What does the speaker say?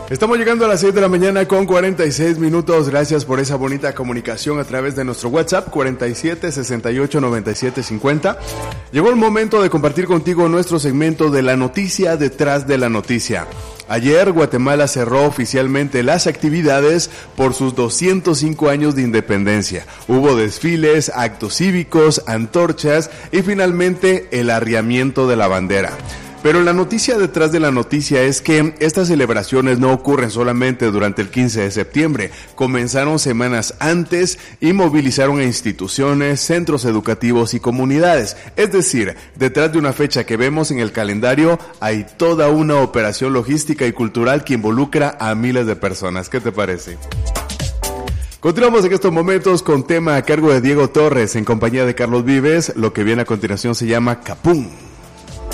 Estamos llegando a las 6 de la mañana con 46 minutos. Gracias por esa bonita comunicación a través de nuestro WhatsApp 47 68 97 50. Llegó el momento de compartir contigo nuestro segmento de la noticia detrás de la noticia. Ayer Guatemala cerró oficialmente las actividades por sus 205 años de independencia. Hubo desfiles, actos cívicos, antorchas y finalmente el arriamiento de la bandera. Pero la noticia detrás de la noticia es que estas celebraciones no ocurren solamente durante el 15 de septiembre. Comenzaron semanas antes y movilizaron a instituciones, centros educativos y comunidades. Es decir, detrás de una fecha que vemos en el calendario hay toda una operación logística y cultural que involucra a miles de personas. ¿Qué te parece? Continuamos en estos momentos con tema a cargo de Diego Torres en compañía de Carlos Vives. Lo que viene a continuación se llama Capún.